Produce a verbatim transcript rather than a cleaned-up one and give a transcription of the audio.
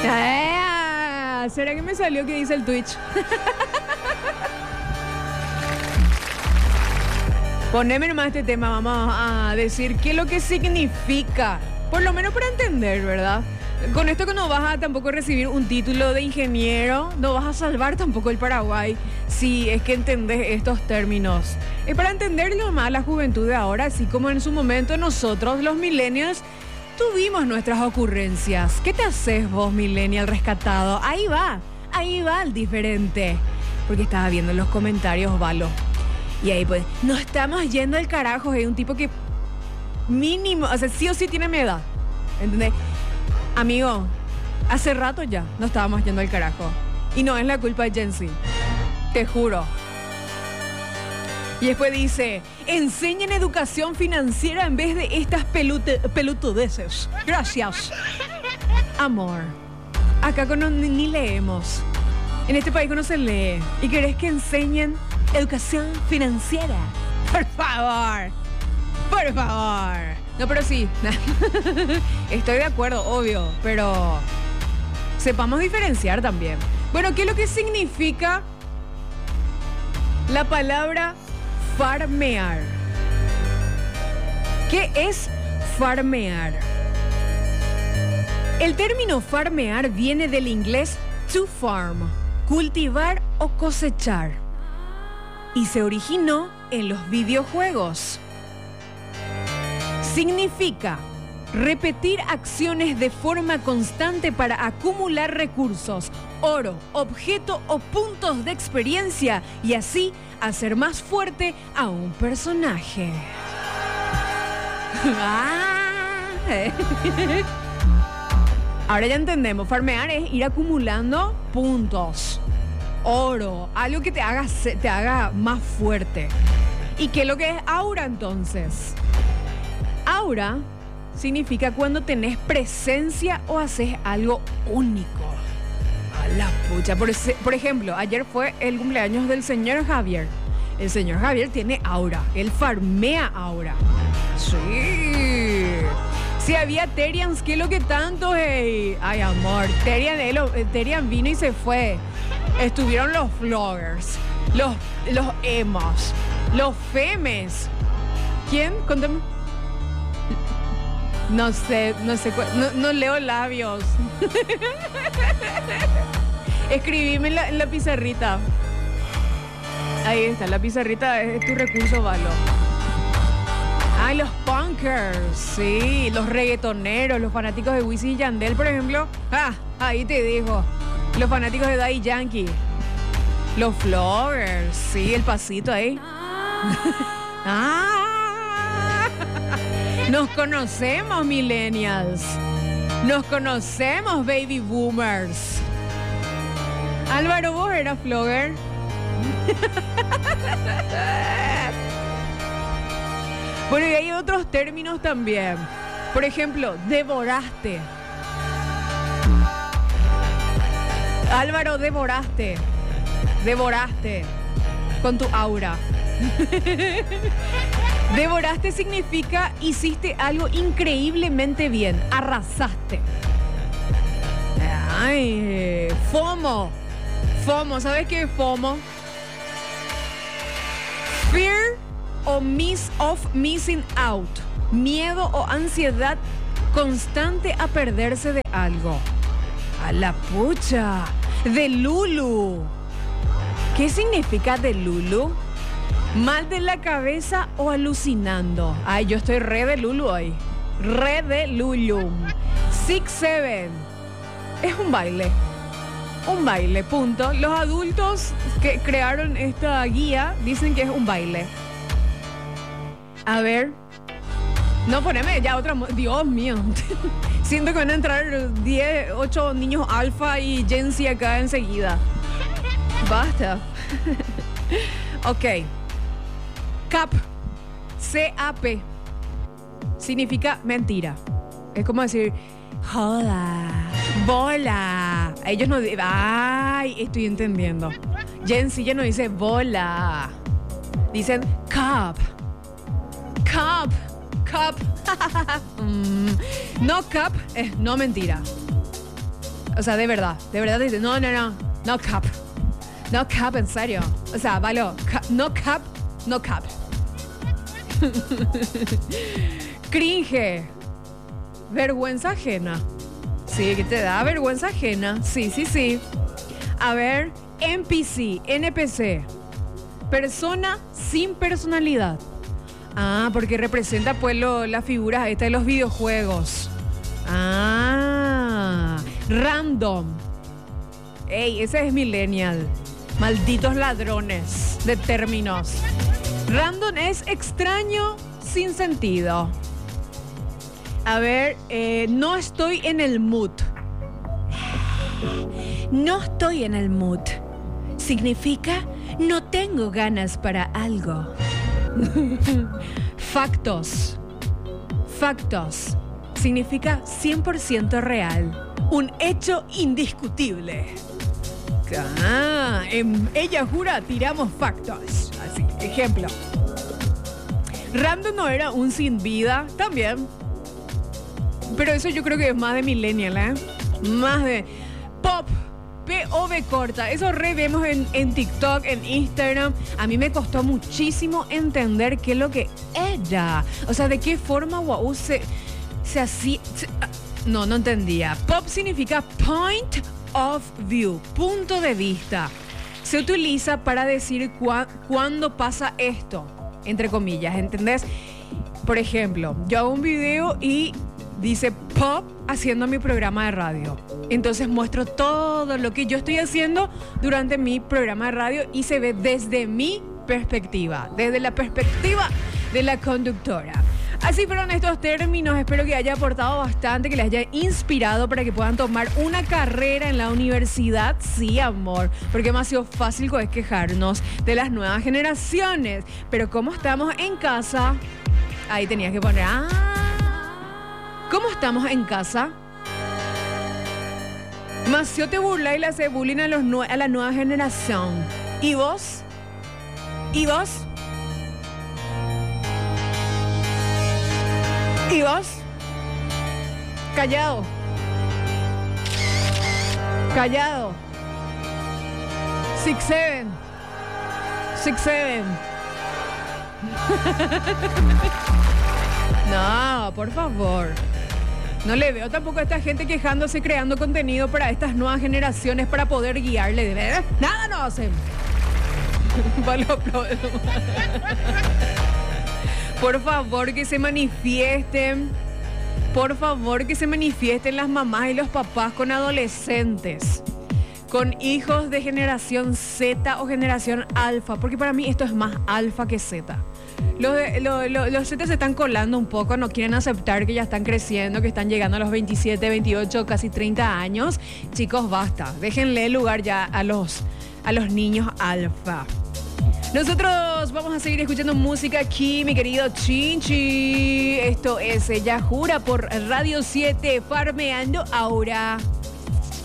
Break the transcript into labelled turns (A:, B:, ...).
A: Ah, ¿será que me salió que dice el Twitch? Poneme nomás este tema, vamos a decir qué es lo que significa, por lo menos para entender, ¿verdad? Con esto que no vas a tampoco recibir un título de ingeniero, no vas a salvar tampoco el Paraguay si es que entendés estos términos. Es para entender nomás la juventud de ahora, así como en su momento nosotros, los millennials, tuvimos nuestras ocurrencias. ¿Qué te haces vos, millennial rescatado? Ahí va, ahí va el diferente. Porque estaba viendo los comentarios, Valo. Y ahí pues, no estamos yendo al carajo. Hay un tipo que mínimo, o sea, sí o sí tiene mi edad. ¿Entendés? Amigo, hace rato ya no estábamos yendo al carajo. Y no es la culpa de Gen Z. Te juro. Y después dice, enseñen educación financiera en vez de estas pelute, pelotudeces. Gracias. Amor. Acá no, ni, ni leemos. En este país no se lee. ¿Y querés que enseñen educación financiera? Por favor. Por favor. No, pero sí. Estoy de acuerdo, obvio. Pero sepamos diferenciar también. Bueno, ¿qué es lo que significa la palabra farmear? ¿Qué es farmear? El término farmear viene del inglés to farm, cultivar o cosechar, y se originó en los videojuegos. Significa repetir acciones de forma constante para acumular recursos, oro, objeto o puntos de experiencia y así hacer más fuerte a un personaje. Ahora ya entendemos, farmear es ir acumulando puntos, oro, algo que te haga, te haga más fuerte. ¿Y qué es lo que es aura entonces? Aura significa cuando tenés presencia o haces algo único. A la pucha. Por, ese, por ejemplo, ayer fue el cumpleaños del señor Javier. El señor Javier tiene aura. Él farmea aura. Sí. Si había Terians, ¿qué es lo que tanto? Hey? Ay, amor. Terian, él, Terian vino y se fue. Estuvieron los vloggers, los, los emos, los femes. ¿Quién? Contame. No sé, no sé, no, no leo labios. Escribime en la, en la pizarrita. Ahí está, la pizarrita es tu recurso, Valo. Ay, los punkers, sí, los reggaetoneros, los fanáticos de Wisin y Yandel, por ejemplo. Ah, ahí te digo. Los fanáticos de Daddy Yankee. Los vloggers, sí, el pasito ahí. Ah. Nos conocemos, millennials. Nos conocemos, baby boomers. Álvaro, ¿vos eras vlogger? Bueno, y hay otros términos también. Por ejemplo, devoraste. Álvaro, devoraste. Devoraste con tu aura. Devoraste significa hiciste algo increíblemente bien, arrasaste. Ay, FOMO. FOMO, ¿sabes qué es FOMO? Fear o miss of missing out. Miedo o ansiedad constante a perderse de algo. A la pucha. De Lulu. ¿Qué significa de Lulu? ¿Mal de la cabeza o alucinando? Ay, yo estoy re de Lulu hoy. Re de Lulu. Six Seven. Es un baile. Un baile, punto. Los adultos que crearon esta guía dicen que es un baile. A ver. No, poneme ya otra. Dios mío. Siento que van a entrar diez, ocho niños alfa y Gen Z acá enseguida. Basta. Ok. Cap, C A P, significa mentira. Es como decir, joda, bola. Ellos no dicen, ay, estoy entendiendo. Gen Z ya no dice bola. Dicen cap. Cap, cap. mm, no cap es no mentira. O sea, de verdad, de verdad te dicen, no, no, no, no cap. No cap, en serio. O sea, valo, cap, no cap, no cap. Cringe. Vergüenza ajena. Sí, que te da vergüenza ajena. Sí, sí, sí. A ver, N P C, N P C. Persona sin personalidad. Ah, porque representa pues lo, las figuras esta de los videojuegos. Ah, random. Ey, ese es millennial. Malditos ladrones de términos. Random es extraño sin sentido. A ver, eh, no estoy en el mood. No estoy en el mood. Significa no tengo ganas para algo. Factos. Factos. Significa cien por ciento real. Un hecho indiscutible. Ah, en Ella Jura tiramos factos. Así, ejemplo. Random no era un sin vida, también. Pero eso yo creo que es más de millennial, ¿eh? Más de pop, P O V corta. Eso re vemos en, en TikTok, en Instagram. A mí me costó muchísimo entender qué es lo que era. O sea, de qué forma Wau se, se hacía... Se, no, no entendía. Pop significa point of view, punto de vista. Se utiliza para decir cua, cuándo pasa esto, entre comillas, ¿entendés? Por ejemplo, yo hago un video y dice pop haciendo mi programa de radio. Entonces muestro todo lo que yo estoy haciendo durante mi programa de radio y se ve desde mi perspectiva, desde la perspectiva de la conductora. Así fueron estos términos, espero que haya aportado bastante, que les haya inspirado para que puedan tomar una carrera en la universidad. Sí, amor, porque es demasiado fácil es quejarnos de las nuevas generaciones. Pero como estamos en casa, ahí tenías que poner, ah, ¿cómo estamos en casa? Macio te burla y le hace bullying a, los nue- a la nueva generación. ¿Y vos? ¿Y vos? ¿Y vos? Callado. Callado. Six seven. Six seven. No, por favor. No le veo tampoco a esta gente quejándose, creando contenido para estas nuevas generaciones para poder guiarle. Nada no hacen. Por favor, que se manifiesten. Por favor, que se manifiesten las mamás y los papás con adolescentes, con hijos de generación Z o generación alfa, porque para mí esto es más alfa que Z. Los, de, lo, lo, los Z se están colando un poco, no quieren aceptar que ya están creciendo, que están llegando a los veintisiete, veintiocho, casi treinta años. Chicos, basta, déjenle lugar ya a los, a los niños alfa. Nosotros vamos a seguir escuchando música aquí, mi querido Chinchi. Esto es Ella Jura por Radio siete, farmeando ahora.